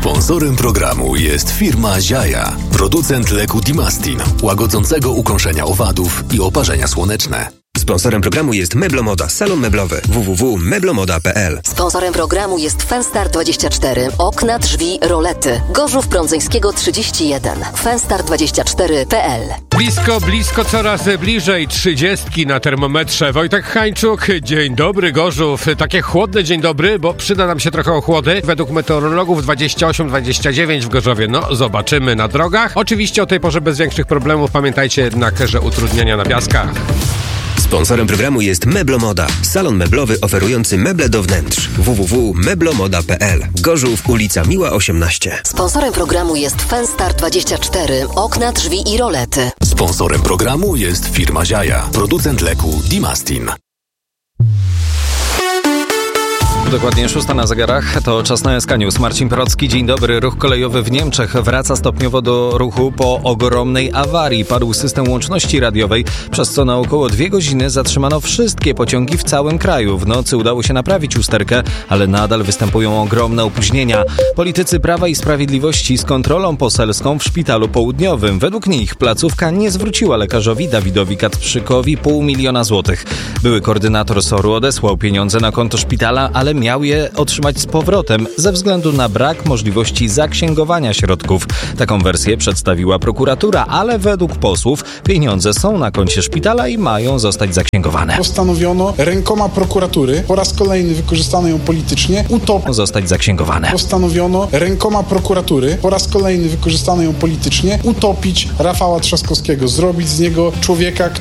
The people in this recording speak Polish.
Sponsorem programu jest firma Ziaja, producent leku Dimastin, łagodzącego ukończenia owadów i oparzenia słoneczne. Sponsorem programu jest Meblomoda, salon meblowy www.meblomoda.pl. Sponsorem programu jest Fenstar24, okna, drzwi, rolety. Gorzów Prądzyńskiego 31, Fenstar24.pl. Blisko, coraz bliżej 30 na termometrze. Wojtek Hańczuk, dzień dobry Gorzów. Takie chłodne dzień dobry, bo przyda nam się trochę ochłody. Według meteorologów 28-29 w Gorzowie. No, zobaczymy na drogach. Oczywiście o tej porze bez większych problemów. Pamiętajcie jednak, że utrudnienia na piaskach. Sponsorem programu jest Meblomoda, salon meblowy oferujący meble do wnętrz www.meblomoda.pl. Gorzów, ulica Miła 18. Sponsorem programu jest Fenstar24, okna, drzwi i rolety. Sponsorem programu jest firma Ziaja, producent leku Dimastin. Dokładnie 6 na zegarach, to czas na SK News. Marcin Procki, dzień dobry. Ruch kolejowy w Niemczech wraca stopniowo do ruchu po ogromnej awarii. Padł system łączności radiowej, przez co na około 2 godziny zatrzymano wszystkie pociągi w całym kraju. W nocy udało się naprawić usterkę, ale nadal występują ogromne opóźnienia. Politycy Prawa i Sprawiedliwości z kontrolą poselską w Szpitalu Południowym. Według nich placówka nie zwróciła lekarzowi Dawidowi Kacprzykowi 500 000 złotych. Były koordynator SOR-u odesłał pieniądze na konto szpitala, ale miał je otrzymać z powrotem ze względu na brak możliwości zaksięgowania środków. Taką wersję przedstawiła prokuratura, ale według posłów pieniądze są na koncie szpitala i mają zostać zaksięgowane. Postanowiono rękoma prokuratury, po raz kolejny wykorzystano ją politycznie, zostać zaksięgowane. Postanowiono rękoma prokuratury, po raz kolejny wykorzystano ją politycznie, utopić Rafała Trzaskowskiego, zrobić z niego człowieka,